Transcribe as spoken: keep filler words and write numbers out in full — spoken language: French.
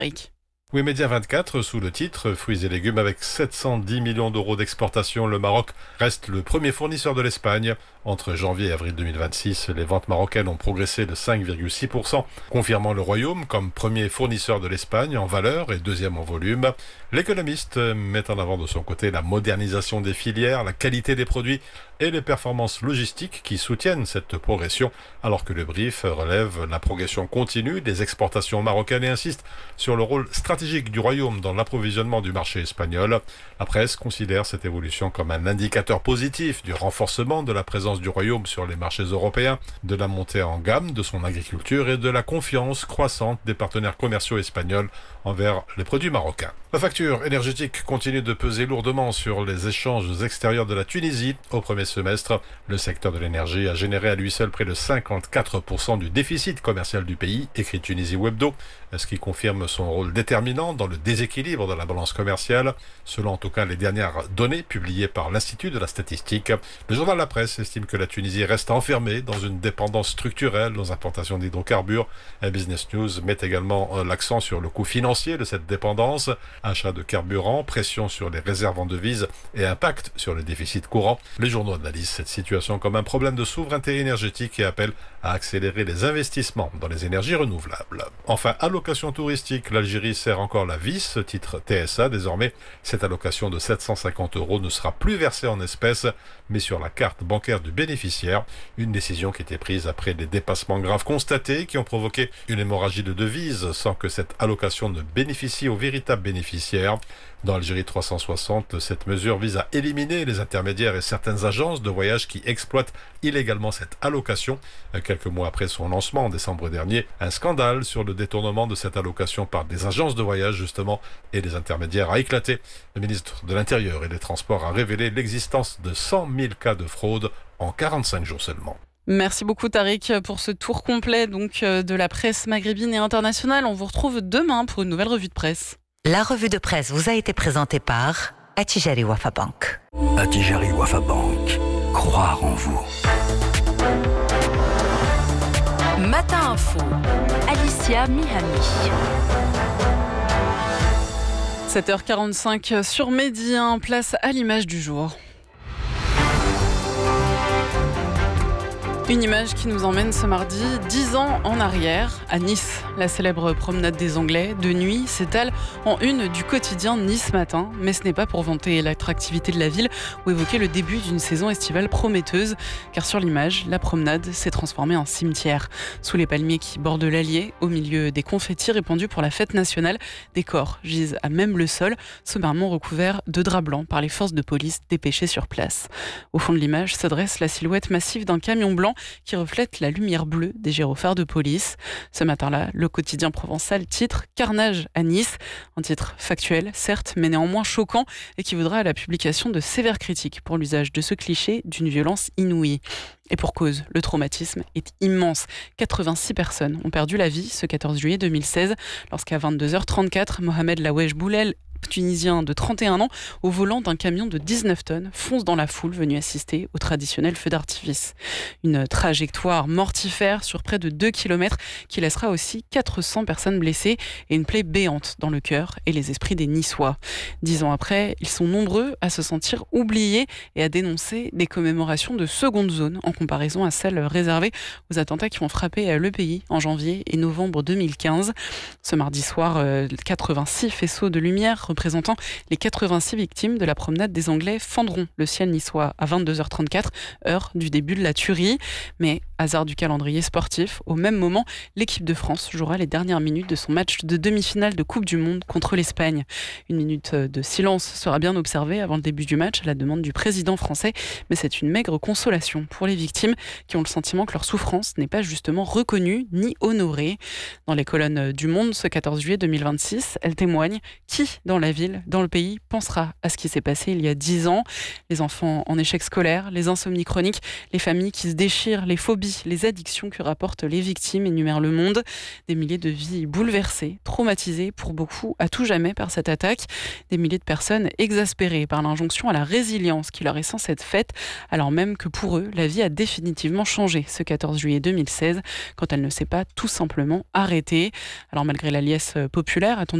Rick. Oui, Média vingt-quatre, sous le titre Fruits et légumes, avec sept cent dix millions d'euros d'exportation, le Maroc reste le premier fournisseur de l'Espagne. Entre janvier et avril deux mille vingt-six, les ventes marocaines ont progressé de cinq virgule six pour cent, confirmant le Royaume comme premier fournisseur de l'Espagne en valeur et deuxième en volume. L'économiste met en avant de son côté la modernisation des filières, la qualité des produits et les performances logistiques qui soutiennent cette progression, alors que le brief relève la progression continue des exportations marocaines et insiste sur le rôle stratégique du Royaume dans l'approvisionnement du marché espagnol. La presse considère cette évolution comme un indicateur positif du renforcement de la présence du Royaume sur les marchés européens, de la montée en gamme de son agriculture et de la confiance croissante des partenaires commerciaux espagnols envers les produits marocains. La facture énergétique continue de peser lourdement sur les échanges extérieurs de la Tunisie. Au premier semestre, le secteur de l'énergie a généré à lui seul près de cinquante-quatre pour cent du déficit commercial du pays, écrit Tunisie Webdo, ce qui confirme son rôle déterminant dans le déséquilibre de la balance commerciale, selon en tout cas les dernières données publiées par l'Institut de la statistique. Le journal La Presse estime que la Tunisie reste enfermée dans une dépendance structurelle aux importations d'hydrocarbures. Business News met également l'accent sur le coût financier de cette dépendance, achat de carburant, pression sur les réserves en devises et impact sur le déficit courant. Les journaux analysent cette situation comme un problème de souveraineté énergétique et appellent à accélérer les investissements dans les énergies renouvelables. Enfin, allocation touristique, l'Algérie serre encore la vis, titre T S A. Désormais, cette allocation de sept cent cinquante euros ne sera plus versée en espèces, mais sur la carte bancaire du bénéficiaire. Une décision qui était prise après des dépassements graves constatés qui ont provoqué une hémorragie de devises sans que cette allocation ne bénéficie aux véritables bénéficiaires. Dans Algérie trois cent soixante, cette mesure vise à éliminer les intermédiaires et certaines agences de voyage qui exploitent illégalement cette allocation. Quelques mois après son lancement en décembre dernier, un scandale sur le détournement de cette allocation par des agences de voyage justement et des intermédiaires a éclaté. Le ministre de l'Intérieur et des Transports a révélé l'existence de cent mille cas de fraude en quarante-cinq jours seulement. Merci beaucoup Tariq pour ce tour complet donc de la presse maghrébine et internationale. On vous retrouve demain pour une nouvelle revue de presse. La revue de presse vous a été présentée par Attijari Wafa Bank. Attijari Wafa Bank. Croire en vous. Matin Info. Alicia Mihami. sept heures quarante-cinq sur Midi un, place à l'image du jour. Une image qui nous emmène ce mardi dix ans en arrière, à Nice. La célèbre promenade des Anglais, de nuit, s'étale en une du quotidien Nice Matin. Mais ce n'est pas pour vanter l'attractivité de la ville ou évoquer le début d'une saison estivale prometteuse. Car sur l'image, la promenade s'est transformée en cimetière. Sous les palmiers qui bordent l'Allier, au milieu des confettis répandus pour la fête nationale, des corps gisent à même le sol, sommairement recouverts de draps blancs par les forces de police dépêchées sur place. Au fond de l'image se dresse la silhouette massive d'un camion blanc qui reflète la lumière bleue des gyrophares de police. Ce matin-là, le quotidien provençal titre « Carnage à Nice », un titre factuel, certes, mais néanmoins choquant et qui vaudra à la publication de sévères critiques pour l'usage de ce cliché d'une violence inouïe. Et pour cause, le traumatisme est immense. quatre-vingt-six personnes ont perdu la vie ce quatorze juillet deux mille seize lorsqu'à vingt-deux heures trente-quatre, Mohamed Laouej Boulel, tunisien de trente et un ans, au volant d'un camion de dix-neuf tonnes, fonce dans la foule venue assister au traditionnel feu d'artifice. Une trajectoire mortifère sur près de deux kilomètres qui laissera aussi quatre cents personnes blessées et une plaie béante dans le cœur et les esprits des Niçois. Dix ans après, ils sont nombreux à se sentir oubliés et à dénoncer des commémorations de seconde zone en comparaison à celles réservées aux attentats qui ont frappé le pays en janvier et novembre deux mille quinze. Ce mardi soir, quatre-vingt-six faisceaux de lumière représentant les quatre-vingt-six victimes de la promenade des Anglais fendront le ciel niçois à vingt-deux heures trente-quatre, heure du début de la tuerie. Mais, hasard du calendrier sportif, au même moment, l'équipe de France jouera les dernières minutes de son match de demi-finale de Coupe du Monde contre l'Espagne. Une minute de silence sera bien observée avant le début du match à la demande du président français, mais c'est une maigre consolation pour les victimes qui ont le sentiment que leur souffrance n'est pas justement reconnue ni honorée. Dans les colonnes du Monde, ce quatorze juillet deux mille vingt-six, elle témoigne qui, dans la ville, dans le pays, pensera à ce qui s'est passé il y a dix ans. Les enfants en échec scolaire, les insomnies chroniques, les familles qui se déchirent, les phobies maladie, les addictions que rapportent les victimes, énumère Le Monde. Des milliers de vies bouleversées, traumatisées pour beaucoup à tout jamais par cette attaque. Des milliers de personnes exaspérées par l'injonction à la résilience qui leur est censée être faite, alors même que pour eux, la vie a définitivement changé ce quatorze juillet deux mille seize, quand elle ne s'est pas tout simplement arrêtée. Alors malgré la liesse populaire,